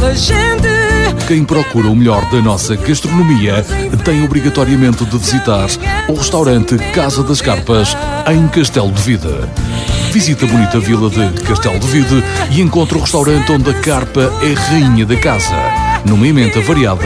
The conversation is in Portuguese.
a gente. Quem procura o melhor da nossa gastronomia tem obrigatoriamente de visitar o restaurante Casa das Carpas, em Castelo de Vide. Visita a bonita vila de Castelo de Vide e encontra o restaurante onde a carpa é rainha da casa, numa emenda variada